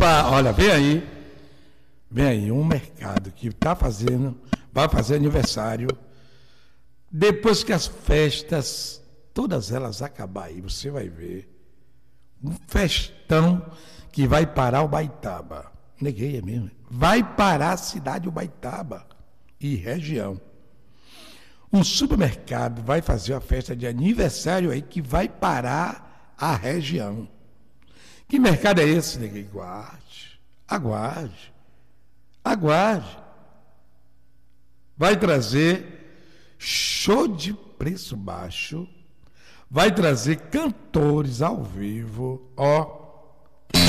Opa, olha, vem aí um mercado que vai fazer aniversário. Depois que as festas, todas elas acabar aí, você vai ver um festão que vai parar o Baitaba. Neguei, é mesmo. Vai parar a cidade de Ubaitaba e região. Um supermercado vai fazer uma festa de aniversário aí que vai parar a região. Que mercado é esse, neguei? Aguarde. Vai trazer show de preço baixo, vai trazer cantores ao vivo, ó.